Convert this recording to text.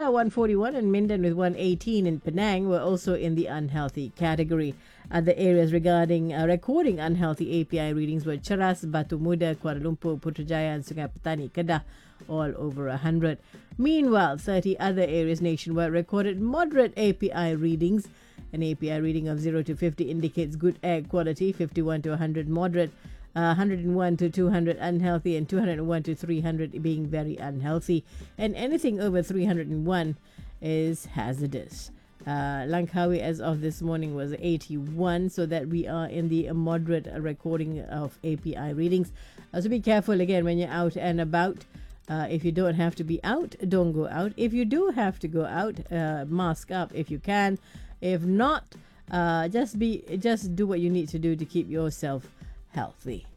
Kedah 141 and Minden with 118 in Penang were also in the unhealthy category. Other areas regarding recording unhealthy API readings were Cheras, Batu Muda, Kuala Lumpur, Putrajaya and Sungai Petani, Kedah, all over 100. Meanwhile, 30 other areas nationwide recorded moderate API readings. An API reading of 0 to 50 indicates good air quality, 51 to 100 moderate, 101 to 200 unhealthy, and 201 to 300 being very unhealthy. And anything over 301 is hazardous. Langkawi as of this morning was 81, so that we are in the moderate recording of API readings. So be careful again when you're out and about. If you don't have to be out, don't go out. If you do have to go out, mask up if you can. If not, just do what you need to do to keep yourself healthy.